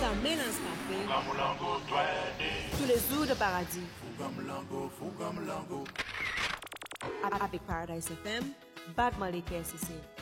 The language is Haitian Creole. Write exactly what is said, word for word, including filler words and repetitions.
Mélange Café, tous les jours de paradis. Avec Paradise F M, Batman les C C.